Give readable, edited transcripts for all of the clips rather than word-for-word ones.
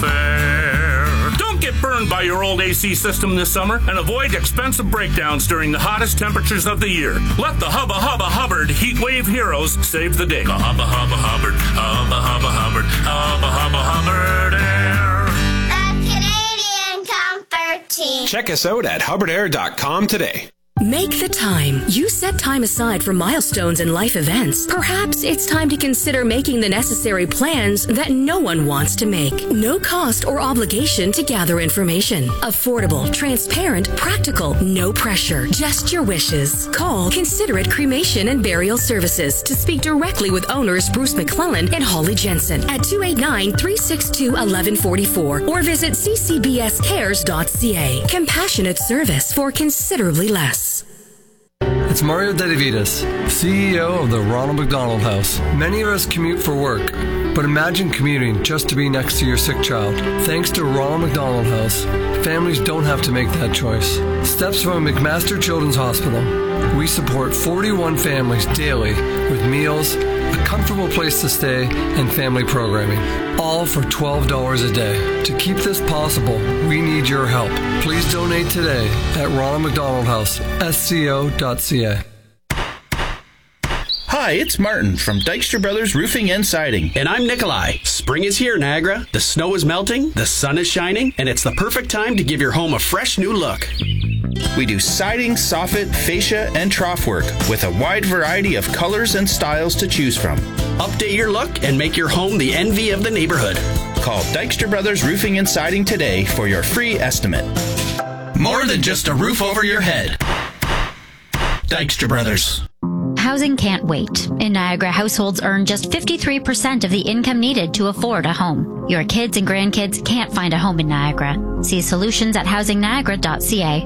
affair. Don't get burned by your old AC system this summer and avoid expensive breakdowns during the hottest temperatures of the year. Let the Hubba Hubba Hubbard Heat Wave Heroes save the day. Hubba Hubba Hubbard, Hubba Hubba Hubbard, Hubba Hubba Hubbard Air. The Canadian Comfort Team. Check us out at hubbardair.com today. Make the time. You set time aside for milestones and life events. Perhaps it's time to consider making the necessary plans that no one wants to make. No cost or obligation to gather information. Affordable, transparent, practical, no pressure. Just your wishes. Call Considerate Cremation and Burial Services to speak directly with owners Bruce McClellan and Holly Jensen at 289-362-1144 or visit ccbscares.ca. Compassionate service for considerably less. It's Mario Dedivitas, CEO of the Ronald McDonald House. Many of us commute for work, but imagine commuting just to be next to your sick child. Thanks to Ronald McDonald House, families don't have to make that choice. Steps from McMaster Children's Hospital. We support 41 families daily with meals, a comfortable place to stay, and family programming, all for $12 a day. To keep this possible, we need your help. Please donate today at Ronald McDonald House, sco.ca. Hi, it's Martin from Dykstra Brothers Roofing and Siding. And I'm Nikolai. Spring is here, Niagara. The snow is melting, the sun is shining, and it's the perfect time to give your home a fresh new look. We do siding, soffit, fascia, and trough work with a wide variety of colors and styles to choose from. Update your look and make your home the envy of the neighborhood. Call Dykstra Brothers Roofing and Siding today for your free estimate. More than just a roof over your head. Dykstra Brothers. Housing can't wait. In Niagara, households earn just 53% of the income needed to afford a home. Your kids and grandkids can't find a home in Niagara. See solutions at housingniagara.ca.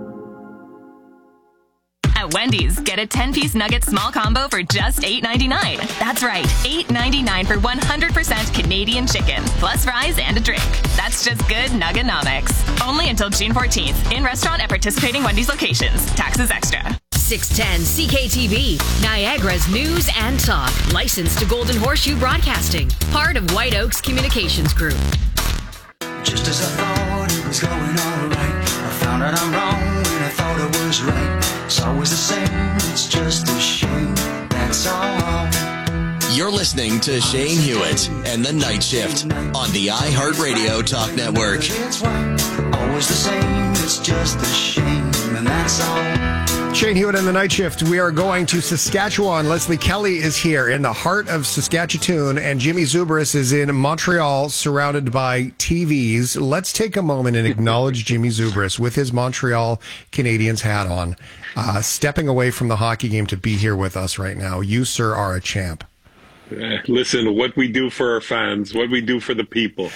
At Wendy's, get a 10-piece nugget small combo for just $8.99. That's right, $8.99 for 100% Canadian chicken, plus fries and a drink. That's just good Nuggenomics. Only until June 14th. In restaurant at participating Wendy's locations. Taxes extra. 610 CKTV, Niagara's news and talk. Licensed to Golden Horseshoe Broadcasting. Part of White Oaks Communications Group. Just as I thought it was going all right, I found out I'm wrong when I thought it was right. It's always the same, it's just a shame, that's all. You're listening to Shane Hewitt and The Night Shift on the iHeartRadio Talk Network. It's always the same, it's just a shame, and that's all. Shane Hewitt and The Night Shift. We are going to Saskatchewan. Leslie Kelly is here in the heart of Saskatchewan, and Jimmy Zubris is in Montreal, surrounded by TVs. Let's take a moment and acknowledge Jimmy Zubris with his Montreal Canadiens hat on, stepping away from the hockey game to be here with us right now. You, sir, are a champ. Listen, what we do for our fans, what we do for the people,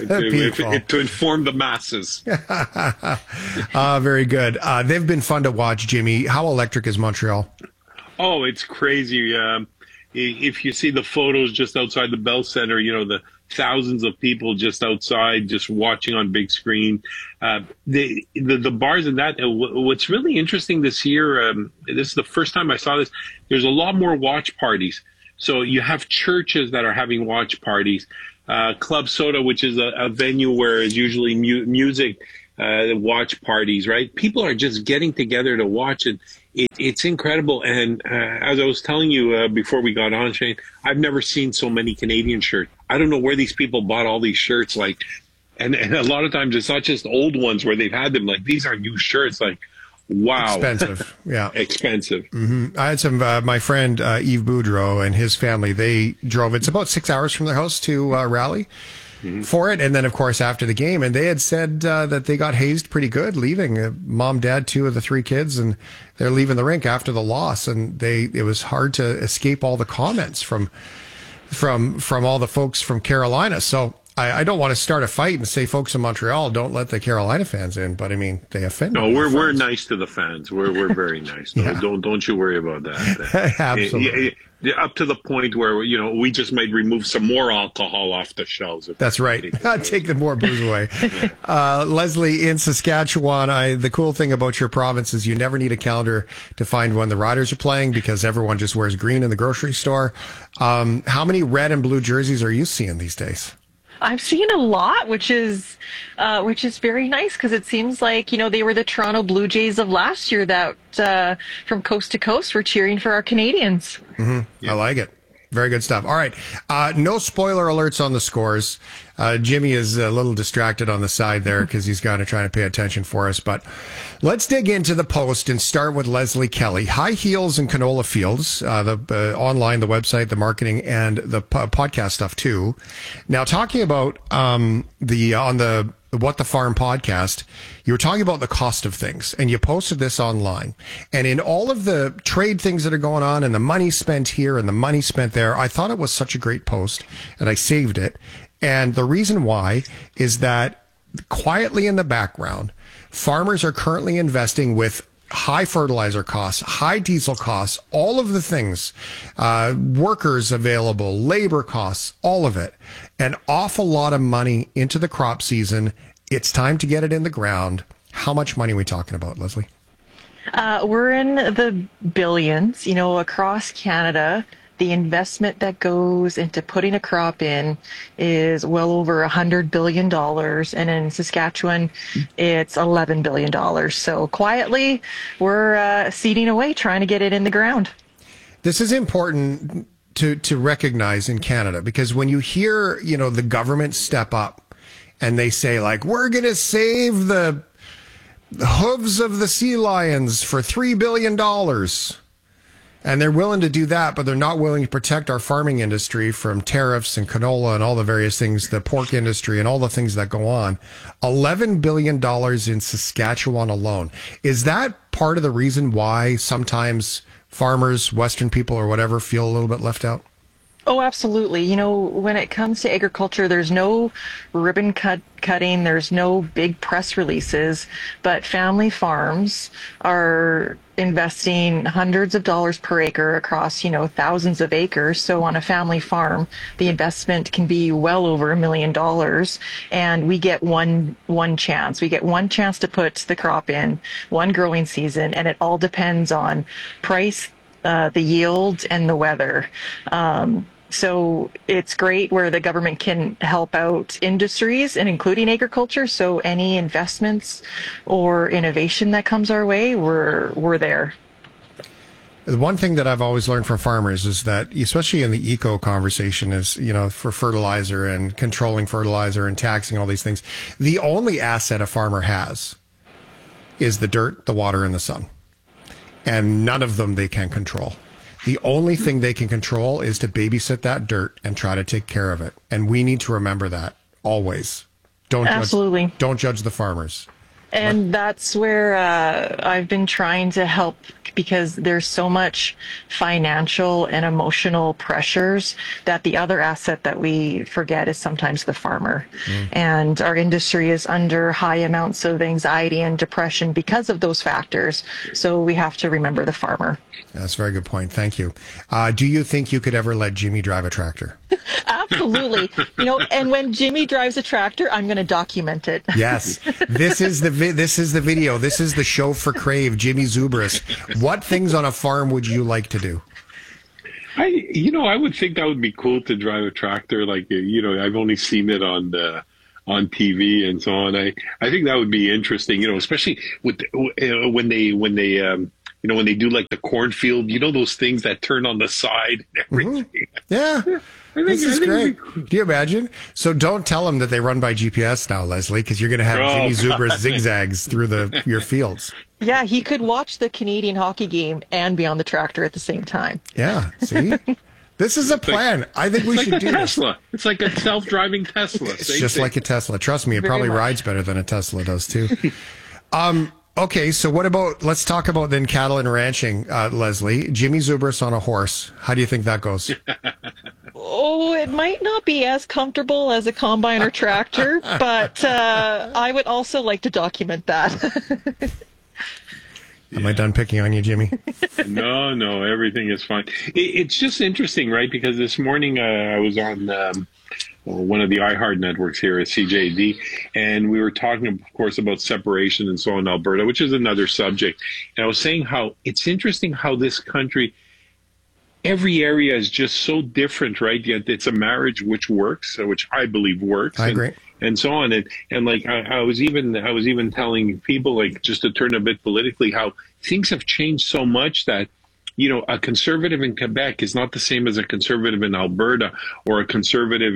to inform the masses. Very good. They've been fun to watch, Jimmy. How electric is Montreal? Oh, it's crazy. If you see the photos just outside the Bell Center, you know, the thousands of people just outside, just watching on big screen. The bars and that. What's really interesting this year, this is the first time I saw this, there's a lot more watch parties. So you have churches that are having watch parties, Club Soda, which is a venue where it's usually music watch parties, right? People are just getting together to watch it. It's incredible. And as I was telling you before we got on, Shane, I've never seen so many Canadian shirts. I don't know where these people bought all these shirts. Like, and a lot of times it's not just old ones where they've had them. Like, these are new shirts. Like, wow. Expensive. Yeah. Expensive. Mm-hmm. I had some, my friend Yves Boudreau and his family, they drove, it's about 6 hours from their house to Raleigh for it. And then, of course, after the game, and they had said that they got hazed pretty good leaving. Mom, dad, 2 of the 3 kids, and they're leaving the rink after the loss. And it was hard to escape all the comments from all the folks from Carolina. So I don't want to start a fight and say folks in Montreal don't let the Carolina fans in, but I mean they offend. No, we're nice to the fans. We're very nice. No, Yeah. Don't you worry about that. Absolutely. Up to the point where we just might remove some more alcohol off the shelves. That's right. Take the more booze away. Leslie, in Saskatchewan, the cool thing about your province is you never need a calendar to find when the Riders are playing because everyone just wears green in the grocery store. How many red and blue jerseys are you seeing these days? I'm seeing a lot, which is very nice because it seems like, they were the Toronto Blue Jays of last year that from coast to coast were cheering for our Canadians. Mm-hmm. Yeah. I like it. Very good stuff. All right. No spoiler alerts on the scores. Jimmy is a little distracted on the side there because he's got to try to pay attention for us. But let's dig into the Post and start with Leslie Kelly. High Heels and Canola Fields, the online, the website, the marketing, and the podcast stuff too. Now, talking about on the What the Farm podcast, you were talking about the cost of things, and you posted this online. And in all of the trade things that are going on and the money spent here and the money spent there, I thought it was such a great post, and I saved it. And the reason why is that quietly in the background, farmers are currently investing with high fertilizer costs, high diesel costs, all of the things, workers available, labor costs, all of it, an awful lot of money into the crop season. It's time to get it in the ground. How much money are we talking about, Leslie? We're in the billions, across Canada. The investment that goes into putting a crop in is well over $100 billion. And in Saskatchewan, it's $11 billion. So quietly, we're seeding away, trying to get it in the ground. This is important to recognize in Canada, because when you hear, the government step up and they say, like, we're going to save the hooves of the sea lions for $3 billion. And they're willing to do that, but they're not willing to protect our farming industry from tariffs and canola and all the various things, the pork industry and all the things that go on. $11 billion in Saskatchewan alone. Is that part of the reason why sometimes farmers, Western people or whatever, feel a little bit left out? Oh, absolutely. When it comes to agriculture, there's no ribbon cutting, there's no big press releases, but family farms are investing hundreds of dollars per acre across, thousands of acres. So on a family farm, the investment can be well over $1 million, and we get one chance. We get one chance to put the crop in, one growing season, and it all depends on price, the yield, and the weather. So it's great where the government can help out industries and including agriculture. So any investments or innovation that comes our way, we're there. The one thing that I've always learned from farmers is that, especially in the eco conversation, is, for fertilizer and controlling fertilizer and taxing all these things, the only asset a farmer has is the dirt, the water, and the sun. And none of them they can control. The only thing they can control is to babysit that dirt and try to take care of it. And we need to remember that always. Absolutely. Don't judge the farmers. And that's where I've been trying to help, because there's so much financial and emotional pressures that the other asset that we forget is sometimes the farmer. And our industry is under high amounts of anxiety and depression because of those factors. So we have to remember the farmer. That's a very good point. Thank you. Do you think you could ever let Jimmy drive a tractor? Absolutely. And when Jimmy drives a tractor, I'm going to document it. Yes. This is the video. This is the show for Crave, Jimmy Zubris. What things on a farm would you like to do? I would think that would be cool to drive a tractor. Like, I've only seen it on TV and so on. I think that would be interesting, especially with when they when they do like the cornfield, those things that turn on the side and everything. Yeah. This is great. Do you imagine? So don't tell them that they run by GPS now, Leslie, because you're going to have Jimmy Zubris zigzags through your fields. Yeah, he could watch the Canadian hockey game and be on the tractor at the same time. Yeah, see? This is a plan. I think we should do Tesla. It's like a self-driving Tesla. It's just like a Tesla. Trust me, it probably rides better than a Tesla does, too. Okay, so let's talk about then cattle and ranching, Leslie. Jimmy Zubris on a horse. How do you think that goes? Oh, it might not be as comfortable as a combine or tractor, but I would also like to document that. Am I done picking on you, Jimmy? No, everything is fine. It's just interesting, right? Because this morning I was on one of the iHeart networks here at CJD, and we were talking, of course, about separation and so on in Alberta, which is another subject. And I was saying how it's interesting how this country, every area is just so different, right? Yet it's a marriage which works, which I believe works. I agree. And so on. And like, I was even telling people, like, just to turn a bit politically, how things have changed so much that, you know, a conservative in Quebec is not the same as a conservative in Alberta or a conservative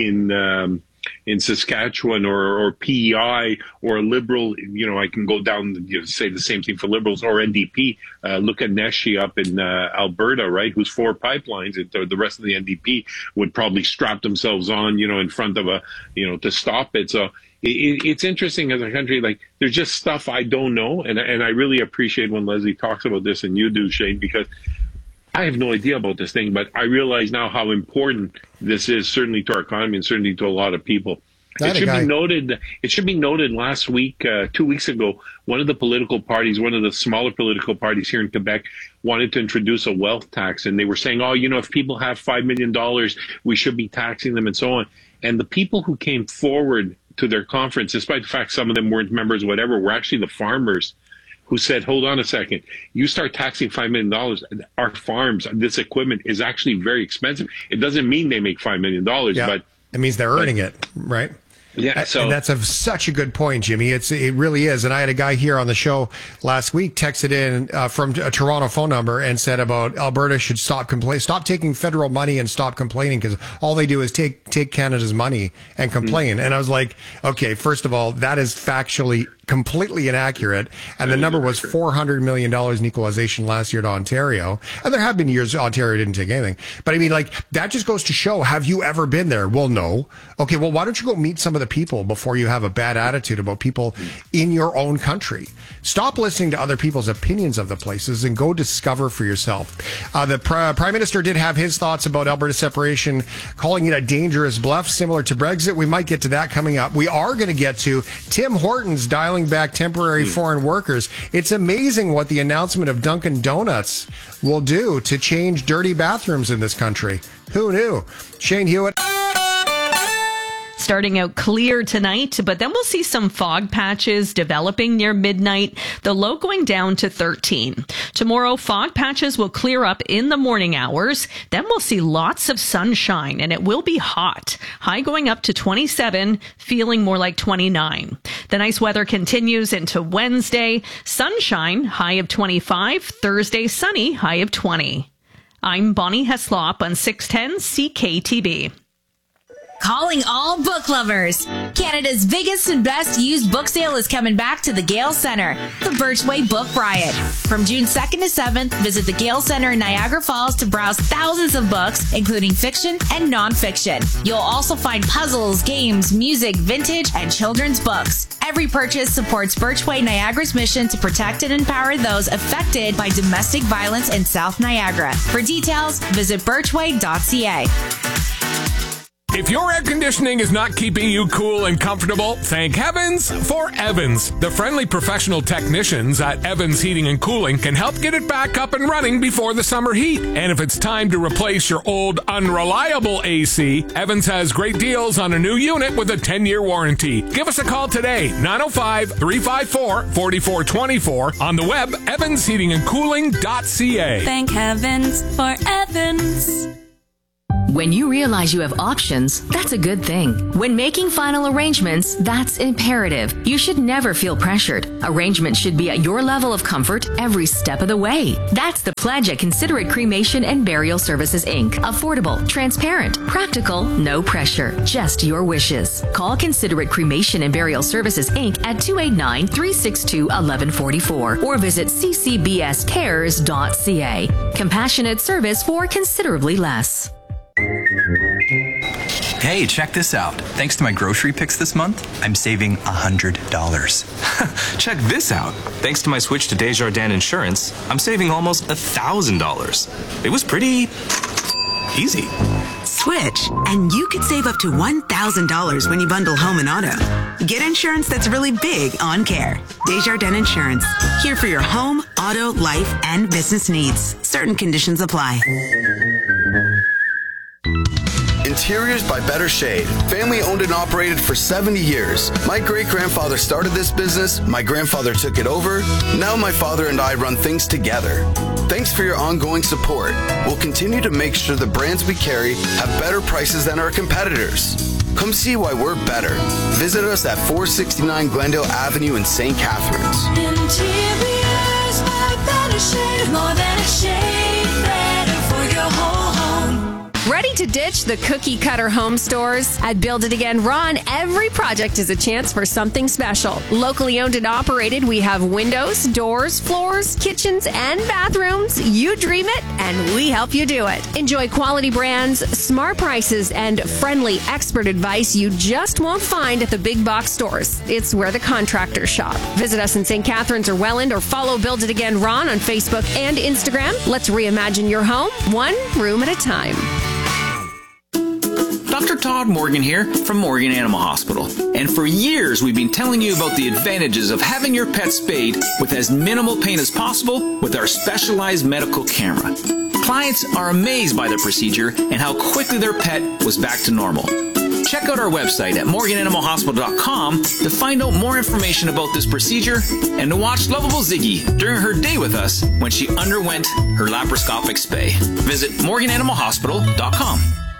in Saskatchewan or PEI or a liberal. You know, I can go down, you know, say the same thing for liberals or NDP. Look at Neshi up in Alberta, right, who's 4 pipelines. The rest of the NDP would probably strap themselves on, you know, in front of to stop it. So it's interesting as a country, like, there's just stuff I don't know. And I really appreciate when Leslie talks about this, and you do, Shane, because I have no idea about this thing, but I realize now how important this is, certainly to our economy and certainly to a lot of people. It should be noted last week, 2 weeks ago, one of the political parties, one of the smaller political parties here in Quebec, wanted to introduce a wealth tax. And they were saying, oh, you know, if people have $5 million, we should be taxing them and so on. And the people who came forward to their conference, despite the fact some of them weren't members, whatever, were actually the farmers who said, hold on a second, you start taxing $5 million, our farms, this equipment is actually very expensive. It doesn't mean they make $5 million, but it means they're earning it, right? Yeah, so and that's such a good point, Jimmy. It really is. And I had a guy here on the show last week texted in from a Toronto phone number and said about Alberta should stop taking federal money and stop complaining, because all they do is take Canada's money and complain. And I was like, okay, first of all, that is factually completely inaccurate. And the number was $400 million in equalization last year to Ontario. And there have been years Ontario didn't take anything. But I mean, like, that just goes to show, have you ever been there? Well, no. Okay, well, why don't you go meet some of the people before you have a bad attitude about people in your own country? Stop listening to other people's opinions of the places and go discover for yourself. The Prime Minister did have his thoughts about Alberta separation, calling it a dangerous bluff, similar to Brexit. We might get to that coming up. We are going to get to Tim Hortons dialing back temporary foreign workers. It's amazing what the announcement of Dunkin' Donuts will do to change dirty bathrooms in this country. Who knew? Shane Hewitt. Starting out clear tonight, but then we'll see some fog patches developing near midnight, the low going down to 13. Tomorrow, fog patches will clear up in the morning hours. Then we'll see lots of sunshine, and it will be hot. High going up to 27, feeling more like 29. The nice weather continues into Wednesday. Sunshine, high of 25. Thursday, sunny, high of 20. I'm Bonnie Heslop on 610 CKTB. Calling all book lovers. Canada's biggest and best used book sale is coming back to the Gale Centre, the Birchway Book Riot. From June 2nd to 7th, visit the Gale Centre in Niagara Falls to browse thousands of books, including fiction and nonfiction. You'll also find puzzles, games, music, vintage, and children's books. Every purchase supports Birchway Niagara's mission to protect and empower those affected by domestic violence in South Niagara. For details, visit birchway.ca. If your air conditioning is not keeping you cool and comfortable, thank heavens for Evans. The friendly professional technicians at Evans Heating and Cooling can help get it back up and running before the summer heat. And if it's time to replace your old unreliable AC, Evans has great deals on a new unit with a 10-year warranty. Give us a call today, 905-354-4424, on the web, evansheatingandcooling.ca. Thank heavens for Evans. When you realize you have options, that's a good thing. When making final arrangements, that's imperative. You should never feel pressured. Arrangements should be at your level of comfort every step of the way. That's the pledge at Considerate Cremation and Burial Services, Inc. Affordable, transparent, practical, no pressure, just your wishes. Call Considerate Cremation and Burial Services, Inc. at 289-362-1144 or visit ccbscares.ca. Compassionate service for considerably less. Hey, check this out. Thanks to my grocery picks this month, I'm saving $100. Check this out. Thanks to my switch to Desjardins Insurance, I'm saving almost $1,000. It was pretty easy. Switch, and you could save up to $1,000 when you bundle home and auto. Get insurance that's really big on care. Desjardins Insurance, here for your home, auto, life, and business needs. Certain conditions apply. In Interiors by Better Shade. Family owned and operated for 70 years. My great-grandfather started this business, my grandfather took it over, now my father and I run things together. Thanks for your ongoing support. We'll continue to make sure the brands we carry have better prices than our competitors. Come see why we're better. Visit us at 469 Glendale Avenue in St. Catharines. Interiors by Better Shade. More than a shade, better for your whole home. Ready to ditch the cookie cutter home stores? At Build It Again Ron, every project is a chance for something special. Locally owned and operated, we have windows, doors, floors, kitchens, and bathrooms. You dream it, and we help you do it. Enjoy quality brands, smart prices, and friendly expert advice you just won't find at the big box stores. It's where the contractors shop. Visit us in St. Catharines or Welland, or follow Build It Again Ron on Facebook and Instagram. Let's reimagine your home, one room at a time. Dr. Todd Morgan here from Morgan Animal Hospital. And for years, we've been telling you about the advantages of having your pet spayed with as minimal pain as possible with our specialized medical camera. Clients are amazed by the procedure and how quickly their pet was back to normal. Check out our website at morgananimalhospital.com to find out more information about this procedure and to watch lovable Ziggy during her day with us when she underwent her laparoscopic spay. Visit morgananimalhospital.com.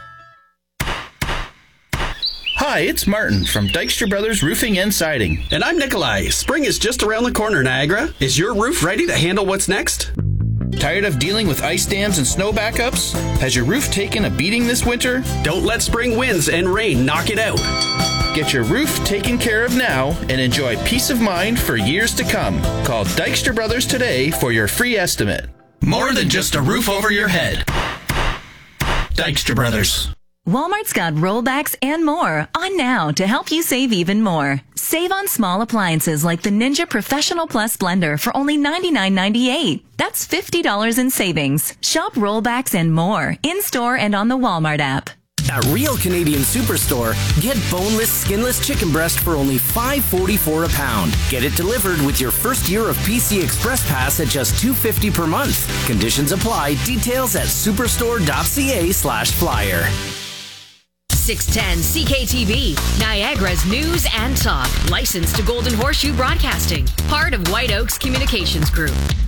Hi, it's Martin from Dykstra Brothers Roofing and Siding. And I'm Nikolai. Spring is just around the corner, Niagara. Is your roof ready to handle what's next? Tired of dealing with ice dams and snow backups? Has your roof taken a beating this winter? Don't let spring winds and rain knock it out. Get your roof taken care of now and enjoy peace of mind for years to come. Call Dykstra Brothers today for your free estimate. More than just a roof over your head. Dykstra Brothers. Walmart's got rollbacks and more on now to help you save even more. Save on small appliances like the Ninja Professional Plus blender for only $99.98. That's $50 in savings. Shop rollbacks and more in-store and on the Walmart app. At Real Canadian Superstore, get boneless, skinless chicken breast for only $5.44 a pound. Get it delivered with your first year of PC Express Pass at just $2.50 per month. Conditions apply. Details at superstore.ca/flyer. 610 CKTV, Niagara's news and talk. Licensed to Golden Horseshoe Broadcasting. Part of White Oaks Communications Group.